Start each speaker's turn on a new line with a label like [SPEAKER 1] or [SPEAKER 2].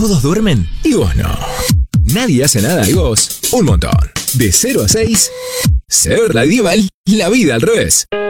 [SPEAKER 1] Todos duermen y vos no. Nadie hace nada y vos un montón. De 0 a 6, Ser Radieval, la vida al revés.